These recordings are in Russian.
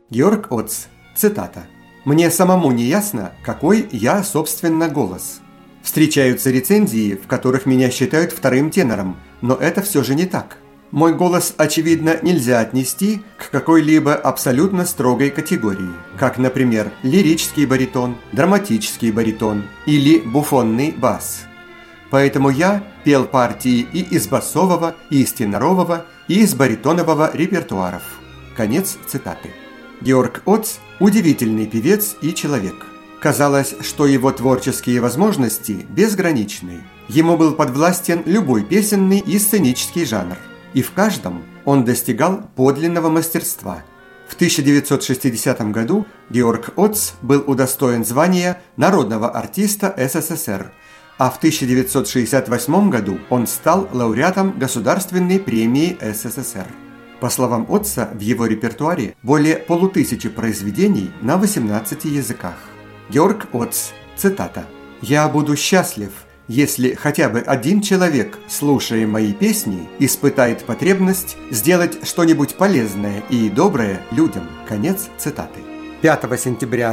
Георг Оц. Цитата. «Мне самому не ясно, какой я, собственно, голос. Встречаются рецензии, в которых меня считают вторым тенором, но это все же не так. Мой голос, очевидно, нельзя отнести к какой-либо абсолютно строгой категории, как, например, лирический баритон, драматический баритон или буфонный бас. Поэтому я пел партии и из басового, и из тенорового, и из баритонового репертуаров». Конец цитаты. Георг Оц – удивительный певец и человек. Казалось, что его творческие возможности безграничны. Ему был подвластен любой песенный и сценический жанр. И в каждом он достигал подлинного мастерства. В 1960 году Георг Оц был удостоен звания народного артиста СССР, а в 1968 году он стал лауреатом Государственной премии СССР. По словам Оца, в его репертуаре более 500 произведений на 18 языках. Георг Оц. Цитата. «Я буду счастлив, если хотя бы один человек, слушая мои песни, испытает потребность сделать что-нибудь полезное и доброе людям». Конец цитаты. 5 сентября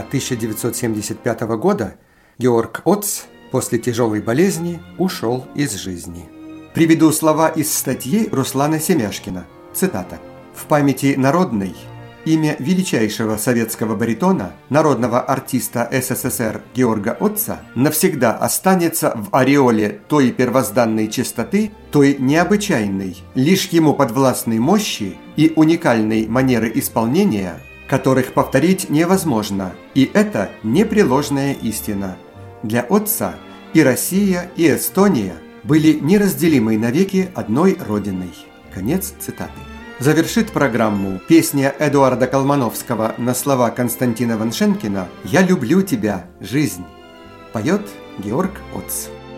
1975 года Георг Оц после тяжелой болезни ушел из жизни. Приведу слова из статьи Руслана Семяшкина. Цитата. «В памяти народной имя величайшего советского баритона, народного артиста СССР Георга Отца навсегда останется в ореоле той первозданной чистоты, той необычайной, лишь ему подвластной мощи и уникальной манеры исполнения, которых повторить невозможно, и это непреложная истина. Для Отца и Россия, и Эстония были неразделимы навеки одной родиной». Конец цитаты. Завершит программу песня Эдуарда Колмановского на слова Константина Ваншенкина «Я люблю тебя, жизнь». Поет Георг Оц.